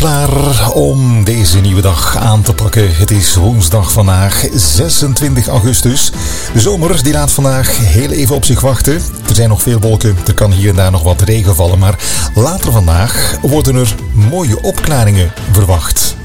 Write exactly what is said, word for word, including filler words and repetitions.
klaar om deze nieuwe dag aan te pakken. Het is woensdag vandaag, zesentwintig augustus. De zomer die laat vandaag heel even op zich wachten. Er zijn nog veel wolken, er kan hier en daar nog wat regen vallen, maar later vandaag worden er mooie opklaringen verwacht.